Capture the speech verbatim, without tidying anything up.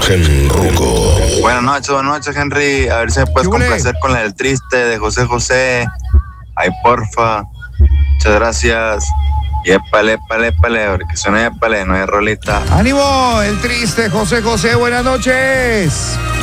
Gen Ruco. Buenas noches, buenas noches, Henry. A ver si me puedes complacer con la del triste de José José. Ay, porfa. Muchas gracias. Y épale, épale, épale, porque suena épale, no hay rolita. ¡Ánimo! El triste José José, buenas noches.